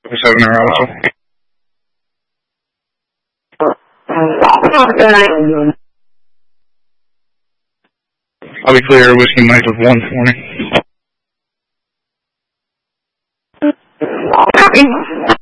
7 hour also. I'll be clear, Whiskey Mike with 1 for me.